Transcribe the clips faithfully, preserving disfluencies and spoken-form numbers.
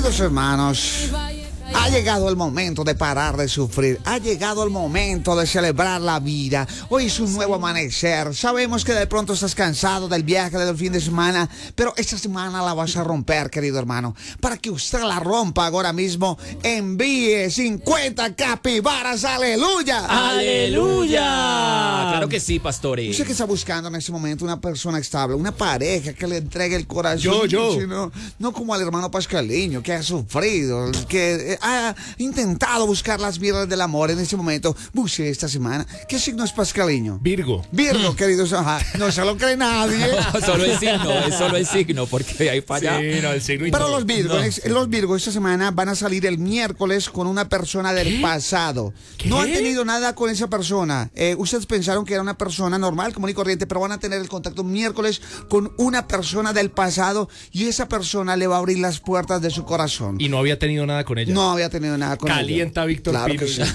Queridos hermanos, ha llegado el momento de parar de sufrir. Ha llegado el momento de celebrar la vida. Hoy es un nuevo amanecer. Sabemos que de pronto estás cansado del viaje del fin de semana, pero esta semana la vas a romper, querido hermano. Para que usted la rompa ahora mismo, envíe cincuenta capibaras. ¡Aleluya! ¡Aleluya! Claro que sí, pastores. Usted que está buscando en este momento una persona estable, una pareja que le entregue el corazón. Yo, yo. No, no como al hermano Pascaliño, que ha sufrido, que eh, ha intentado buscar las virlas del amor en este momento. Busque esta semana. ¿Qué signo es Pascaliño? Virgo. Virgo, queridos. Ajá. No se lo cree nadie. No, solo el signo, es solo el signo, porque hay para allá. Sí, no, el signo y Pero todo. los Virgos, No. es- los Virgos esta semana van a salir el miércoles con una persona del pasado. ¿Qué? No han tenido nada con esa persona. Eh, ustedes pensaron que era una persona normal, común y corriente, pero van a tener el contacto miércoles con una persona del pasado y esa persona le va a abrir las puertas de su corazón. Y no había tenido nada con ella. No había tenido nada con Calienta ella. Víctor Claro Pino. que sí.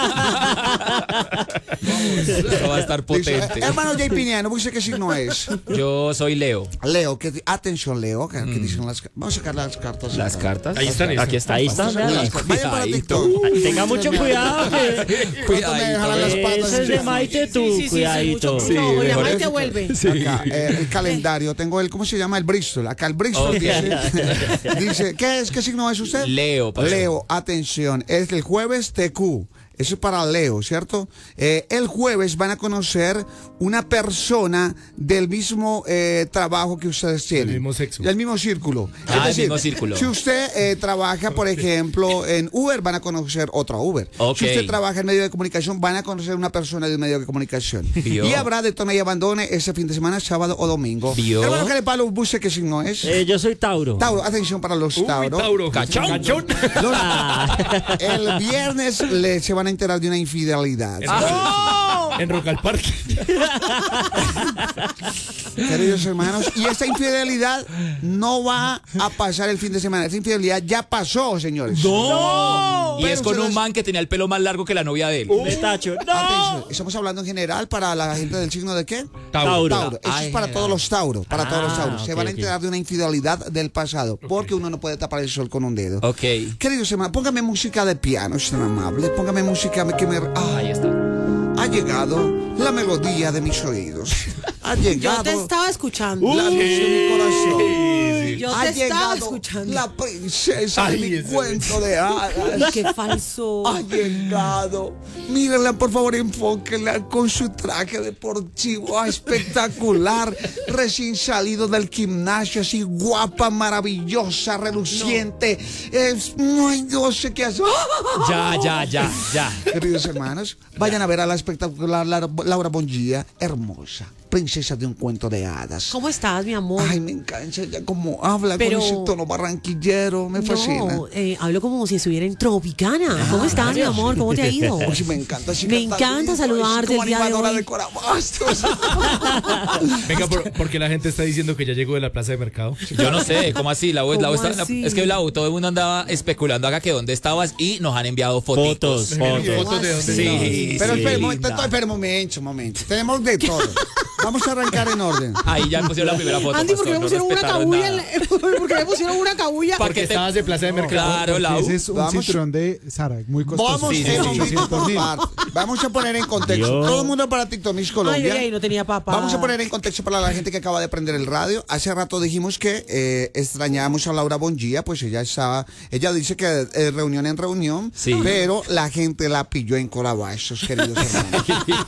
Esto va a estar Dice, potente. hermano Jay Piniano, ¿usted qué signo es? Yo soy Leo. Leo, que, atención Leo, que, que dicen las, vamos a sacar las cartas. Las acá. cartas. Ahí están, ahí Aquí están. están. Ahí están, Las vean. cartas. Vayan para Cuidadito. TikTok. Tenga mucho cuidado que ¿Cuánto me jalan las patas? eso es de Maite tú, cuidadito. Sí, No, y mejor además es- te vuelve. Acá, eh, el calendario, tengo el, ¿cómo se llama? El Bristol. Acá el Bristol Ok. dice, dice, ¿qué es? ¿Qué signo es usted? Leo, pastor. Leo, atención, es el jueves T Q. Eso es para Leo, ¿cierto? Eh, el jueves van a conocer una persona del mismo eh, trabajo que ustedes tienen. Del mismo sexo. Del mismo círculo. Ah, del mismo círculo. Si usted eh, trabaja, por ejemplo, en Uber, van a conocer otra Uber. Ok. Si usted trabaja en medio de comunicación, van a conocer una persona de un medio de comunicación. Vio. Y habrá de toma y abandone ese fin de semana, sábado o domingo. Vio. Hermano, ¿qué le palo? ¿Busque qué signo es? Eh, yo soy Tauro. Tauro, atención para los Uy, Tauro. Tauro. Cachón. Cachón. Los- el viernes le, se van a enterar de una infidelidad. En Rock al Parque. Queridos hermanos, y esta infidelidad no va a pasar el fin de semana. Esta infidelidad ya pasó, señores. ¡No! Y Pero es con ustedes- un man que tenía el pelo más largo que la novia de él. Me tacho. Atención, ¡No! estamos hablando en general para la gente del signo de qué? Tauro. Tauro. Eso Ay, es para general. todos los Tauros, para Ah, todos los Tauros. Se ok, van a ok. enterar de una infidelidad del pasado, porque uno no puede tapar el sol con un dedo. Ok. Queridos hermanos, póngame música de piano, si es tan amable. Póngame música que me... Ah, Ahí está. ha llegado la melodía de mis oídos. Ha Yo llegado te estaba escuchando. la luz de mi corazón. Yo Ha te estaba llegado escuchando. la princesa Ay, de mi ese- cuento de hadas. Ay, qué falso. Ha llegado. Mírenla, por favor, enfóquenla con su traje deportivo ah, espectacular. Recién salido del gimnasio, así guapa, maravillosa, reluciente. Es, ay, no sé qué hacer. Ya, ya, ya, ya. Queridos hermanos, vayan a ver a la espectacular Lara- Laura Bongia, hermosa, princesa de un cuento de hadas. ¿Cómo estás, mi amor? Ay, me encanta ella como habla Pero- con ese tono barranquillero, me fascina. No, eh, hablo como si estuviera en Tropicana. ¿Cómo estás, mi amor? ¿Cómo te ha ido? Ay, sí, me encanta. sí, Me canta encanta lindo, saludarte como el día de animadora hoy. de Corabastos. Venga, por- porque la gente está diciendo que ya llegó de la plaza de mercado. Yo no sé, ¿cómo así? La U, la U ¿Cómo está- así? es que la U, todo el mundo andaba especulando acá que dónde estabas y nos han enviado fotitos. Fotos, Fotos fotos. de dónde Sí, Pero sí. espera un momento, espera un momento, un momento. Tenemos de todo. Vamos a arrancar en orden. Ahí ya pusieron la primera foto. Andy, ¿por qué pastor, me no pusieron una respetaron cabulla? en nada. la- ¿Por qué me pusieron una cabulla? Porque Porque te- estabas de plaza de mercado. Claro, la U. Ese es un Vamos. cinturón de Sara, muy costoso. Vamos, Sí, sí, en sí. un momento por parte. Vamos a poner en contexto. Dios. Todo el mundo para TikTok Miss Ay, Colombia. ay, ay, no tenía papá. Vamos a poner en contexto para la gente que acaba de prender el radio. Hace rato dijimos que eh, extrañábamos a Laura Bongia, pues ella estaba, ella dice que eh, reunión en reunión, Sí. pero la gente la pilló en Corabastos, queridos hermanos.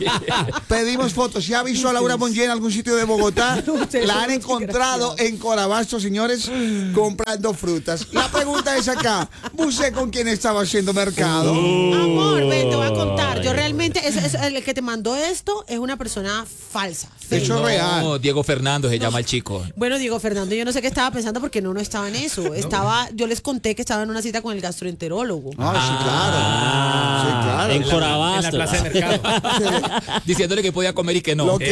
Pedimos fotos. ¿Ya ha visto a Laura Bongia en algún sitio de Bogotá? Ustedes La son han muy encontrado en Corabastos, señores, comprando frutas. La pregunta es acá, ¿usted con quién estaba haciendo mercado? Amor, ven, te voy a contar. Yo realmente, es, es- el que te mandó esto es una persona falsa. fake. Eso es real. No, Diego Fernando se llama el chico. Bueno, Diego Fernando, yo no sé qué estaba pensando porque no, no estaba en eso. Estaba, yo les conté que estaba en una cita con el gastroenterólogo. Ah, sí, claro. Sí, claro. En En la Corabastos. plaza de mercado. Diciéndole que podía comer y que no. Lo que Eso. estaba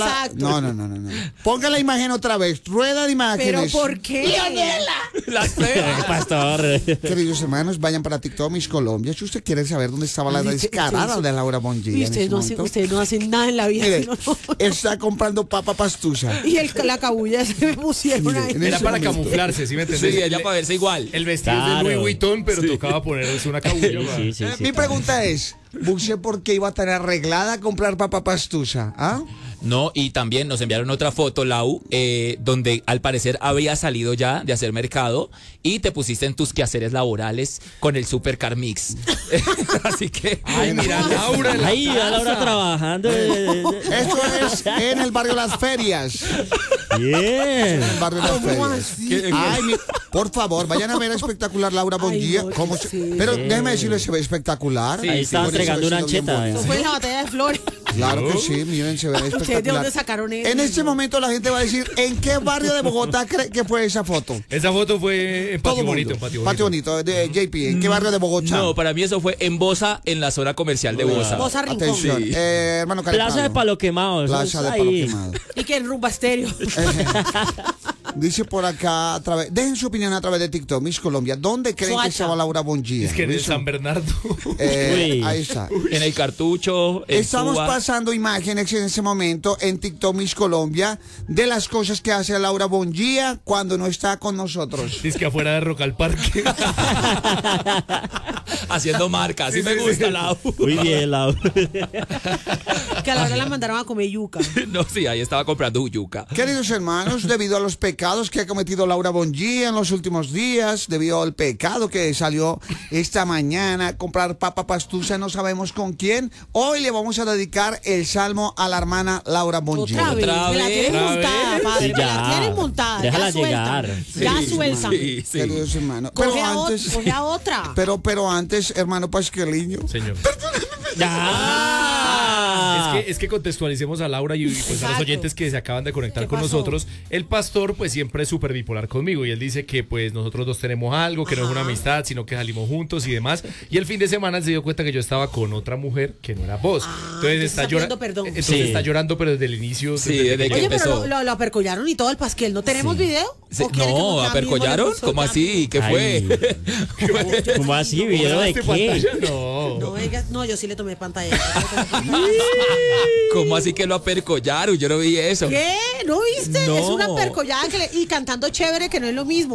la... Exacto. No, no, no, no, no. Ponga la imagen otra vez. Rueda de imágenes. ¿Pero por qué? La fea. Pastor. Queridos hermanos, vayan para TikTok Miss Colombia. Si usted quiere saber dónde estaba la Ay, usted- descarada usted- de Laura Bonilla. Y en ustedes ese no, hacen, momento. ustedes no hacen nada en la vida. Mire, sino no. está comprando papa pastusa. Y el, la cabulla se me pusieron Mire, ahí. en Era ese para momento. camuflarse, ¿sí me entendés? Sí, ella El- para verse igual. El vestido es de Claro. Louis Vuitton, pero tocaba ponerse una cabulla. Sí, pa. sí, sí, Eh, sí, Mi claro. pregunta es, ¿usted por qué iba a tener arreglada a comprar papa pastusa? ¿Ah? No, y también nos enviaron otra foto, Lau, eh, donde al parecer había salido ya de hacer mercado y te pusiste en tus quehaceres laborales con el Supercar Mix. Así que... Ay, mira, Laura. en la Ahí, a Laura casa. trabajando. Esto es en el barrio Las Ferias. Bien. En el barrio Las ¿Cómo Ferias. así? Ay, mi- por favor, vayan a ver a espectacular Laura Bonilla. no, ¿Cómo qué se- sí. Pero déjeme decirle, se ve espectacular. Sí, Ahí sí, estaba Con ese entregando una vestido bien ancheta. bonito. Eso fue en la batalla de flores. Claro que sí, miren, se ve espectacular. ¿Ustedes de dónde sacaron eso? En este momento la gente va a decir, ¿en qué barrio de Bogotá cree que fue esa foto? Esa foto fue en Todo Patio mundo. Bonito. en Patio Patio Bonito. Bonito, de J P. ¿En qué barrio de Bogotá? No, para mí eso fue en Bosa, en la zona comercial de Bosa. Bosa Rincón. Atención, Sí. eh, hermano Plaza de Caritano. Palo Quemado. eso Plaza es de Palo ahí. Quemado. Y que en Rumba Estéreo. Dice por acá, a través, dejen su opinión a través de TikTok, Miss Colombia. ¿Dónde creen Soacha. que estaba Laura Bonilla? Es que en el Eso. San Bernardo. Eh, Uy. ahí está. En el Cartucho, en Estamos Cuba. pasando imágenes en ese momento en TikTok Miss Colombia de las cosas que hace Laura Bonilla cuando no está con nosotros. Es que afuera de Rock al Parque. Haciendo marca, así Sí, me sí, gusta, sí. Lau. Muy bien, Laura. Que a la hora la mandaron a comer yuca. No, sí, ahí estaba comprando yuca. Queridos hermanos, debido a los pecados que ha cometido Laura Bonilla en los últimos días, debido al pecado que salió esta mañana, comprar papa pastusa, no sabemos con quién, hoy le vamos a dedicar el salmo a la hermana Laura Bonilla. Otra vez. Otra Me la vez. tienen Otra montada, vez. padre. Sí, Me la ya. tienen montada. Déjala ya sueltan. llegar. Ya Sí, sueltan. sí, sí. Queridos hermanos. Coge, Pero a ot- antes, coge a otra. pero, pero antes, hermano Pasqueliño. Señor. Ya. Es que, es que contextualicemos a Laura y, y, pues a los Exacto. oyentes que se acaban de conectar ¿Qué con pasó? nosotros. El pastor pues siempre es súper bipolar conmigo y él dice que pues nosotros dos tenemos algo, que no es una Ajá. amistad, sino que salimos juntos y demás. Y el fin de semana él se dio cuenta que yo estaba con otra mujer que no era vos. Ah, entonces entonces está está llorando. pidiendo perdón. Entonces Sí. está llorando pero desde el inicio. Sí, desde que que Oye, empezó. pero lo, lo, lo apercollaron y todo el pasquel. ¿No tenemos video? Sí, ¿O quiere que no, ponga mismo ¿apercollaron? el ¿Cómo así? ¿Qué Ay. fue? ¿Cómo así? ¿Video de ¿Grabaste qué? pantalla? No. No, oiga, no, yo sí le tomé pantalla. ¿Cómo así que lo apercollaron? Yo no vi eso. ¿Qué? ¿No viste? No. Es una percollada que le- y cantando chévere que no es lo mismo.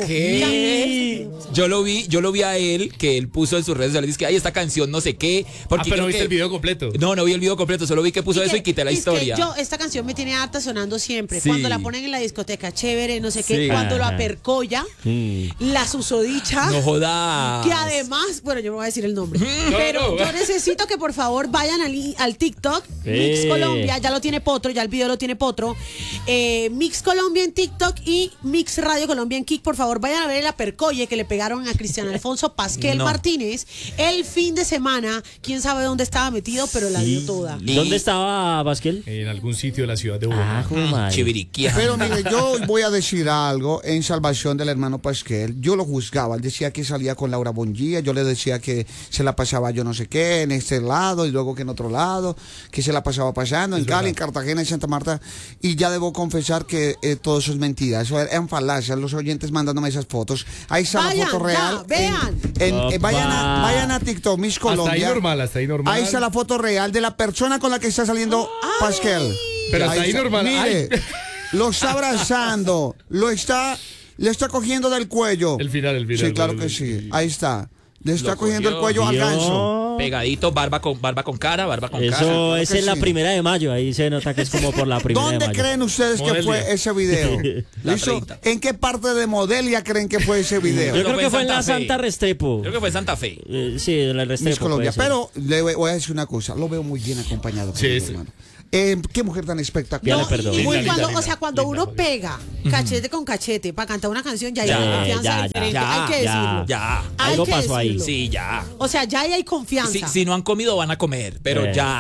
¿Qué? Yo lo vi, yo lo vi a él, que él puso en sus redes sociales, dice que hay esta canción, no sé qué. Ah, Porque pero creo no viste que- el video completo. No, no vi el video completo, solo vi que puso Y eso que- y quité la es que historia. yo, esta canción me tiene harta sonando siempre. Sí. Cuando la ponen en la discoteca, chévere, no sé qué. Sí. Cuando lo Ajá. apercolla, Mm. la susodicha. No jodas. Que además, bueno, yo no voy a decir el nombre, No, pero no. yo necesito que por favor vayan al, i- al TikTok, Mix Eh. Colombia, ya lo tiene Potro, ya el video lo tiene Potro, eh, Mix Colombia en TikTok y Mix Radio Colombia en Kik, por favor vayan a ver el apercolle que le pegaron a Cristian Alfonso Pasquel No. Martínez el fin de semana, quién sabe dónde estaba metido, pero la dio toda. Y- ¿Dónde estaba Pasquel? En algún sitio de la ciudad de Ah, Bogotá. joder, madre. Chiviriquía. Pero mire, yo voy a decir algo en salvación del hermano Pasquel. Yo lo juzgaba, él decía que salía con Laura Bonilla, yo le decía que se la pasaba yo no sé qué, en este lado y luego que en otro lado, que se la pasaba pasando en Cali, en Cartagena, en Santa Marta. Y ya debo confesar que eh, todo eso es mentira, eso eran falacias, los oyentes mandándome esas fotos. Ahí está Vayan, la foto ya, real. en- vean. en- eh, vayan, a, Opa. vayan a TikTok, Miss Hasta ahí Colombia. normal, hasta ahí normal. Ahí está la foto real de la persona con la que está saliendo Pasquel. Pero hasta ahí está. normal. Mire, Ay. lo está abrazando, lo está, le está cogiendo del cuello. El final, el final. Sí, claro que el- sí. Ahí está. Le está Lo cogiendo el cogió. cuello al ganso. Dios. Pegadito, barba con, barba con cara, barba con cara. Eso es que en la sí. primera de mayo. Ahí se nota que es como por la primera de ¿Dónde mayo. creen ustedes que Modelia. fue ese video? La ¿Listo? treinta. ¿En qué parte de Modelia creen que fue ese video? Yo Creo creo que fue en la Santa Fe. Santa Restrepo. Creo que fue en Santa Fe. Eh, sí, en la Miss Restrepo. Colombia. puede ser. Pero le voy a decir una cosa, lo veo muy bien acompañado. Sí, querido sí. hermano. Eh, qué mujer tan espectacular. Ya le No, perdono. y muy Linda, cuando, linda, o sea, cuando linda, uno linda. pega cachete con cachete para cantar una canción, ya hay Ya, confianza ya, diferente. ya, hay que ya. decirlo. Ya. Hay Algo que pasó ahí. decirlo. Sí, ya. O sea, ya ahí hay confianza. Si, si no han comido, van a comer, pero Eh. ya.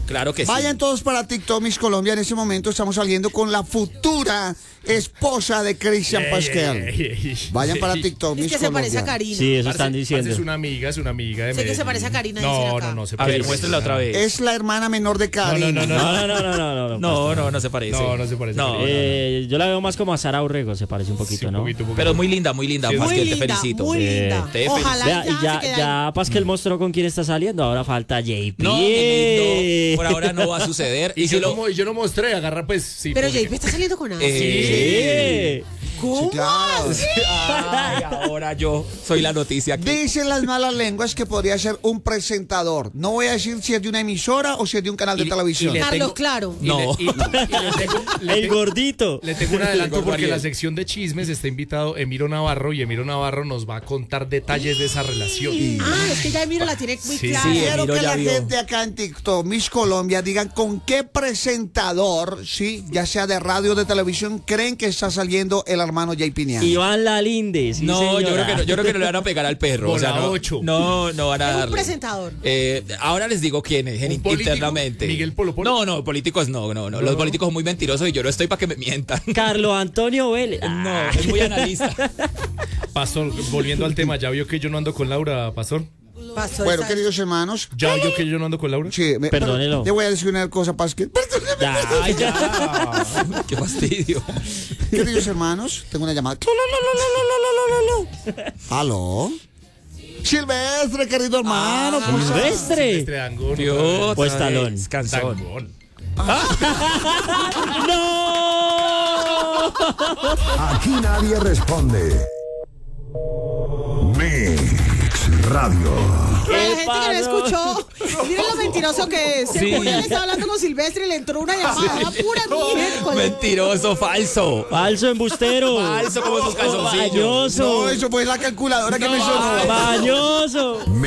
Claro que sí. Vayan todos para TikTok, Miss Colombia. En ese momento estamos saliendo con la futura esposa de Cristian Pasquel. Vayan para TikTok, Es Miss que se parece a Colombia. Karina. Sí, eso Parce, están parce, diciendo. es una amiga, es una amiga de Sé que se Medellín. parece a Karina, dicen No, acá. no, no se A parece. ver, muéstrenla otra vez. Es la hermana menor de Karina. No, no, No, no, no, no, no, no. No, no, no se parece. No, no se parece. No, Eh, yo la veo más como a Sara Urrego, se parece un poquito, Sí, un ¿no? poquito, un poquito. Pero es muy linda, muy linda. Sí, es Pasquel, Muy te linda, felicito. muy Eh, linda. te Ojalá Vea, ya, y ya, se quede ya Pasquel mostró con quién está saliendo, ahora falta J P. No, qué lindo. Por ahora no va a suceder. Y Y si yo, lo. no, mo- yo no mostré, agarra pues sí. Pero porque- J P está saliendo con alguien. Eh, Sí. ¿Cómo? Claro. Ay, ahora yo soy la noticia aquí. Dicen las malas lenguas que podría ser un presentador. No voy a decir si es de una emisora o si es de un canal de Y- televisión. y le Carlos tengo- Claro. y No. le- y- y le tengo- le El tengo- gordito. Le tengo un adelanto Gordo porque Ariel. la sección de chismes está invitado Emiro Navarro y Emiro Navarro nos va a contar detalles de esa relación. Ah, es que ya Emiro la tiene muy Sí, clara. sí, Quiero Emiro que ya la vio. gente acá en TikTok, Miss Colombia, digan con qué presentador, sí, ya sea de radio o de televisión, creen que está saliendo el hermano J P Nian. Iván Lalinde, sí, No, yo señora. creo, que no, yo creo que no le van a pegar al perro. O sea, Bola no, ocho. no, no van a Es un darle. presentador. Eh, ahora les digo quién es, en- ¿Un político? internamente. ¿Miguel Polo Polo? No, no, políticos no, no, no. No, Los no. políticos son muy mentirosos y yo no estoy para que me mientan. Carlos Antonio Vélez. No, es muy analista. Pastor, volviendo al tema, ¿ya vio que yo no ando con Laura, Pastor? Pastor, Bueno, ¿sabes? queridos hermanos, ¿Ya vio que yo no ando con Laura? sí, me- Perdónelo. Le voy a decir una cosa, Pasquel. Perdóneme. Ya, ay, ya. Qué fastidio. Queridos hermanos, tengo una llamada. ¿Aló? Silvestre, querido hermano. ¿cómo estás? Silvestre. Silvestre Dangond. Dios, Pues talón. Cansón. Dangond. ¡No! Aquí nadie responde. Mix Radio. Para la ¿Qué gente que no pasó? escuchó, miren lo mentiroso que es. Sí. Él estaba hablando con Silvestre y le entró una llamada. Pura miércoles. Mentiroso, falso. Falso embustero. Falso como sus calzoncillos. Bañoso. No, eso fue la calculadora que me sonó. Bañoso.